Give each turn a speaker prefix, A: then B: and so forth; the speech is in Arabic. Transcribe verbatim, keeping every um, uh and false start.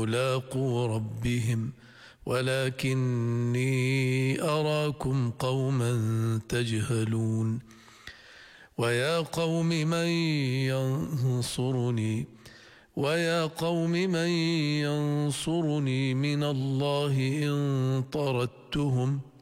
A: ملاقو ربهم ولكني أراكم قوما تجهلون ويا قوم من ينصرني ويا قوم من ينصرني من الله إن طردتهم